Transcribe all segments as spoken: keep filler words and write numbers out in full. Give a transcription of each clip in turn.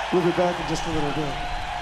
We'll be back in just a little bit.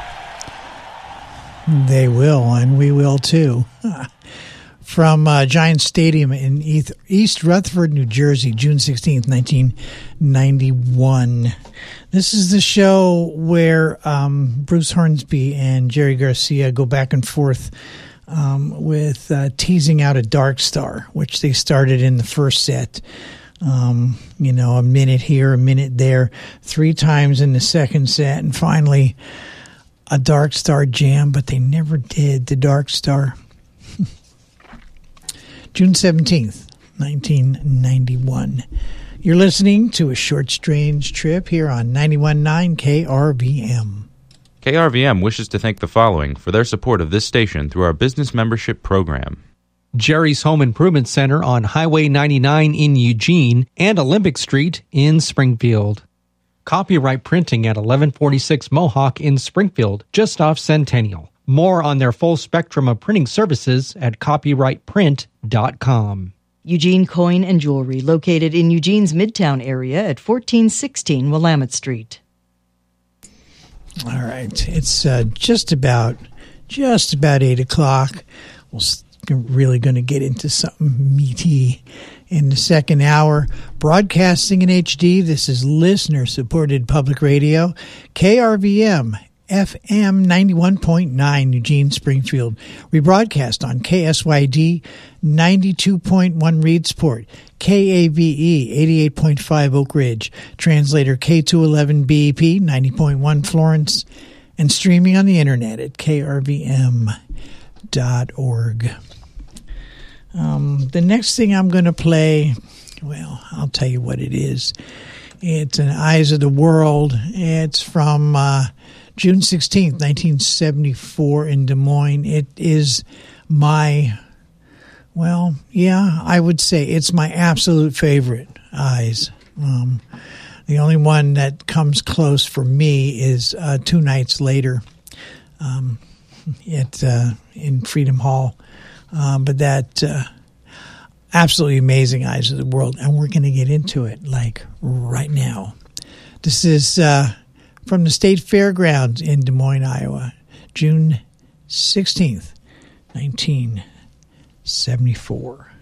They will, and we will too. From uh, Giant Stadium in East Rutherford, New Jersey, June sixteenth, nineteen ninety-one. This is the show where um, Bruce Hornsby and Jerry Garcia go back and forth um, with uh, teasing out a Dark Star, which they started in the first set. Um, you know, a minute here, a minute there, three times in the second set, and finally a Dark Star jam, but they never did the Dark Star. June seventeenth, nineteen ninety-one. You're listening to A Short Strange Trip here on ninety-one point nine K R V M. K R V M wishes to thank the following for their support of this station through our business membership program. Jerry's Home Improvement Center on Highway ninety-nine in Eugene and Olympic Street in Springfield. Copyright Printing at eleven forty-six Mohawk in Springfield, just off Centennial. More on their full spectrum of printing services at copyright print dot com. Eugene Coin and Jewelry, located in Eugene's Midtown area at fourteen sixteen Willamette Street. All right, it's uh, just about just about eight o'clock. We're really going to get into something meaty in the second hour. Broadcasting in H D, this is listener-supported public radio, K R V M, F M ninety-one point nine, Eugene, Springfield. We broadcast on K S Y D ninety-two point one Reedsport, K A V E eighty-eight point five Oak Ridge, translator K two eleven B E P ninety point one Florence, and streaming on the internet at K R V M dot org. Um, the next thing I'm going to play, well, I'll tell you what it is. It's an Eyes of the World. It's from uh, June sixteenth, nineteen seventy-four in Des Moines. It is my, well, yeah, I would say it's my absolute favorite Eyes. Um, the only one that comes close for me is uh, Two Nights Later um, at, uh, in Freedom Hall. Um, but that uh, absolutely amazing Eyes of the World, and we're going to get into it like right now. This is uh, from the State Fairgrounds in Des Moines, Iowa, June sixteenth, nineteen seventy-four.